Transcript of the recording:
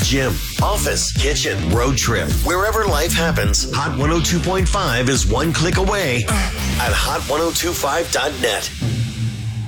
gym, office, kitchen, road trip. Wherever life happens, Hot 102.5 is one click away at hot1025.net.